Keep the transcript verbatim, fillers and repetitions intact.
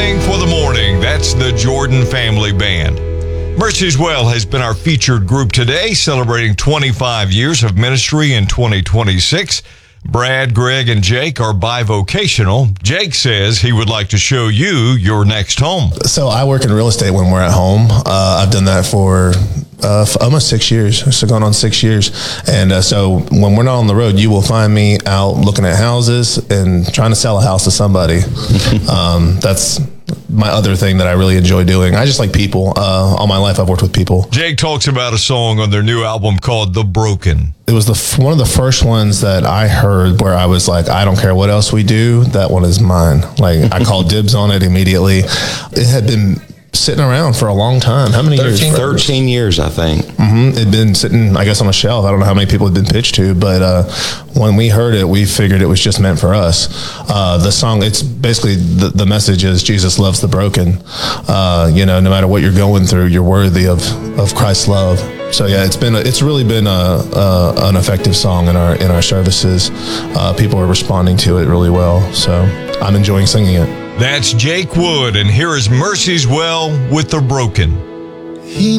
Sing for the Morning. That's the Jordan Family Band. Mercy's Well has been our featured group today, celebrating twenty-five years of ministry in twenty twenty-six. Brad, Greg, and Jake are bivocational. Jake says he would like to show you your next home. So I work in real estate when we're at home. Uh, I've done that for uh, for almost six years. So going on six years. And uh, so when we're not on the road, you will find me out looking at houses and trying to sell a house to somebody. um, that's my other thing that I really enjoy doing. I just like people. Uh, all my life I've worked with people. Jake talks about a song on their new album called The Broken. It was the f- one of the first ones that I heard where I was like, I don't care what else we do, that one is mine. Like I called dibs on it immediately. It had been sitting around for a long time. How many thirteen, years? thirteen years, I think. Mm-hmm. It'd been sitting, I guess, on a shelf. I don't know how many people had been pitched to, but uh, when we heard it, we figured it was just meant for us. Uh, the song, it's basically, the, the message is Jesus loves the broken. Uh, you know, no matter what you're going through, you're worthy of, of Christ's love. So yeah, it's been a, it's really been a, a an effective song in our in our services. Uh, people are responding to it really well, so I'm enjoying singing it. That's Jake Wood, and here is Mercy's Well with The Broken. He